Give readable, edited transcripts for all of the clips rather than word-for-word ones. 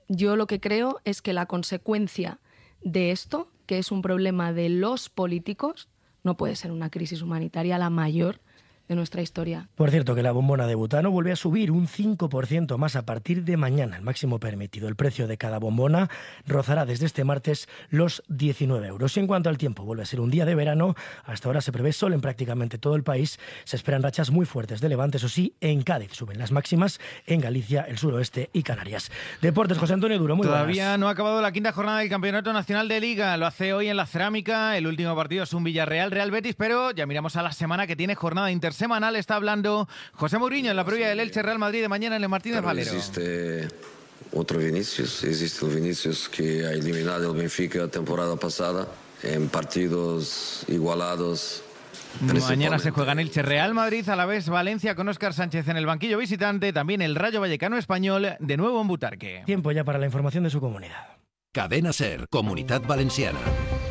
Yo lo que creo es que la consecuencia de esto, que es un problema de los políticos, no puede ser una crisis humanitaria la mayor de nuestra historia. Por cierto, que la bombona de butano vuelve a subir un 5% más a partir de mañana, el máximo permitido. El precio de cada bombona rozará desde este martes los 19 euros. Y en cuanto al tiempo, vuelve a ser un día de verano. Hasta ahora se prevé sol en prácticamente todo el país. Se esperan rachas muy fuertes de levante, eso sí, en Cádiz. Suben las máximas en Galicia, el suroeste y Canarias. Deportes, José Antonio Duro, muy buenas. Todavía no ha acabado la quinta jornada del Campeonato Nacional de Liga. Lo hace hoy en la Cerámica. El último partido es un Villarreal-Real Betis, pero ya miramos a la semana que tiene jornada intersemanal. Está hablando José Mourinho en la previa del Elche Real Madrid de mañana en el Martínez Valero. Existe otro Vinicius, existe el Vinicius que ha eliminado el Benfica la temporada pasada en partidos igualados. Mañana se juega en Elche Real Madrid, a la vez Valencia con Óscar Sánchez en el banquillo visitante, también el Rayo Vallecano español de nuevo en Butarque. Tiempo ya para la información de su comunidad. Cadena SER, Comunitat Valenciana.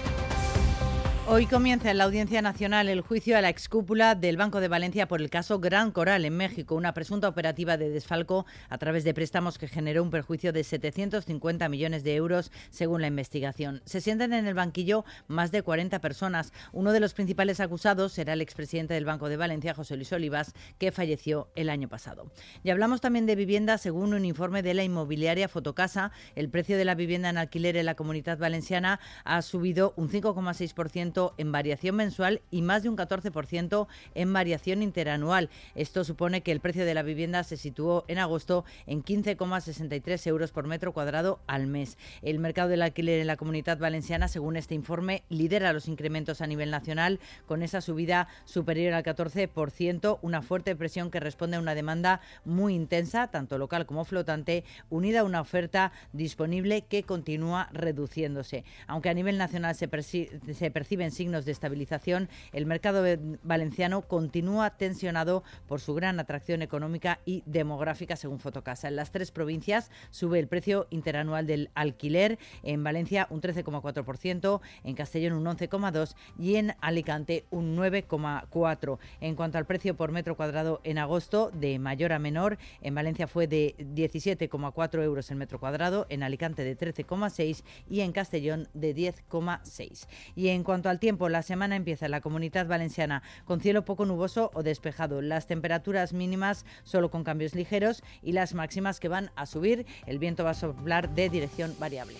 Hoy comienza en la Audiencia Nacional el juicio a la excúpula del Banco de Valencia por el caso Gran Coral en México, una presunta operativa de desfalco a través de préstamos que generó un perjuicio de 750 millones de euros, según la investigación. Se sientan en el banquillo más de 40 personas. Uno de los principales acusados será el expresidente del Banco de Valencia, José Luis Olivas, que falleció el año pasado. Y hablamos también de vivienda. Según un informe de la inmobiliaria Fotocasa, el precio de la vivienda en alquiler en la Comunitat Valenciana ha subido un 5,6% en variación mensual y más de un 14% en variación interanual. Esto supone que el precio de la vivienda se situó en agosto en 15,63 euros por metro cuadrado al mes. El mercado del alquiler en la Comunitat Valenciana, según este informe, lidera los incrementos a nivel nacional con esa subida superior al 14%, una fuerte presión que responde a una demanda muy intensa, tanto local como flotante, unida a una oferta disponible que continúa reduciéndose. Aunque a nivel nacional se perciben signos de estabilización, el mercado valenciano continúa tensionado por su gran atracción económica y demográfica, según Fotocasa. En las tres provincias sube el precio interanual del alquiler, en Valencia un 13,4%, en Castellón un 11,2% y en Alicante un 9,4%. En cuanto al precio por metro cuadrado en agosto, de mayor a menor, en Valencia fue de 17,4 euros el metro cuadrado, en Alicante de 13,6 y en Castellón de 10,6. Y en cuanto al tiempo, la semana empieza en la Comunitat Valenciana con cielo poco nuboso o despejado. Las temperaturas mínimas solo con cambios ligeros y las máximas que van a subir. El viento va a soplar de dirección variable.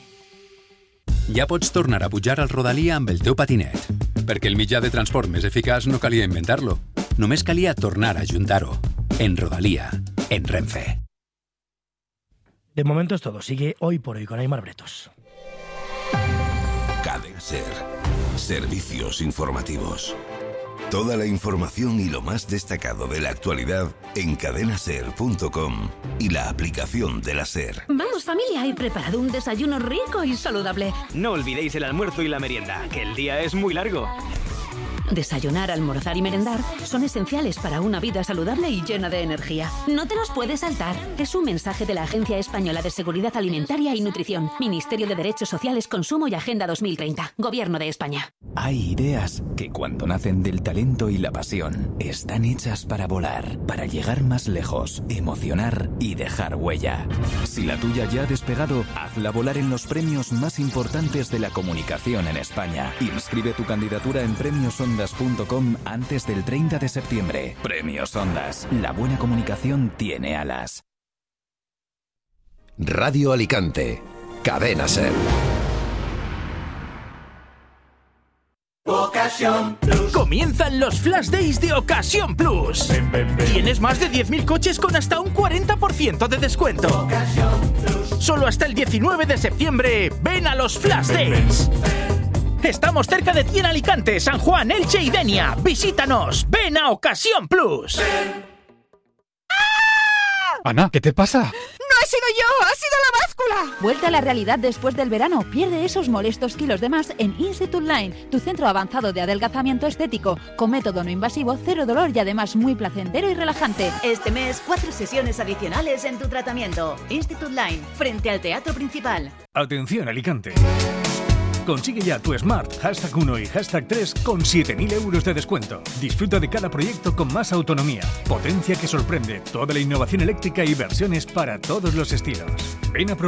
Ja pots tornar a pujar al Rodalia amb el teu patinet, perquè el mitjà de transport més eficaç no calia inventar-lo, només calia tornar a juntar-ho. En Rodalia, en Renfe. De momento es todo. Sigue Hoy por Hoy con Aimar Bretos. Cadena SER. Servicios informativos. Toda la información y lo más destacado de la actualidad en cadenaser.com y la aplicación de la SER. Vamos familia, he preparado un desayuno rico y saludable. No olvidéis el almuerzo y la merienda, que el día es muy largo. Desayunar, almorzar y merendar son esenciales para una vida saludable y llena de energía. No te los puedes saltar. Es un mensaje de la Agencia Española de Seguridad Alimentaria y Nutrición, Ministerio de Derechos Sociales, Consumo y Agenda 2030, Gobierno de España. Hay ideas que cuando nacen del talento y la pasión están hechas para volar, para llegar más lejos, emocionar y dejar huella. Si la tuya ya ha despegado, hazla volar en los premios más importantes de la comunicación en España. Inscribe tu candidatura en premiosondas.com antes del 30 de septiembre. Premios Ondas. La buena comunicación tiene alas. Radio Alicante. Cadena SER. Ocasión Plus. Comienzan los Flash Days de Ocasión Plus. Tienes más de 10.000 coches con hasta un 40% de descuento. Solo hasta el 19 de septiembre. Ven a los Flash Days. Estamos cerca de ti en Alicante, San Juan, Elche y Denia. Visítanos. Ven a Ocasión Plus. Ana, ¿qué te pasa? ¡No he sido yo! ¡Ha sido la báscula! Vuelta a la realidad después del verano. Pierde esos molestos kilos de más en Institute Line, tu centro avanzado de adelgazamiento estético, con método no invasivo, cero dolor y además muy placentero y relajante. Este mes, 4 sesiones adicionales en tu tratamiento. Institute Line, frente al Teatro Principal. Atención, Alicante. Consigue ya tu Smart #1 y #3 con 7.000 euros de descuento. Disfruta de cada proyecto con más autonomía, potencia que sorprende, toda la innovación eléctrica y versiones para todos los estilos. Ven a